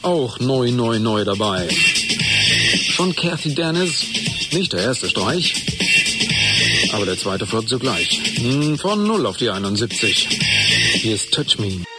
auch neu dabei. Von Kathy Dennis, nicht der erste Streich, aber der zweite folgt sogleich. Von 0 auf die 71. Hier ist Touch Me.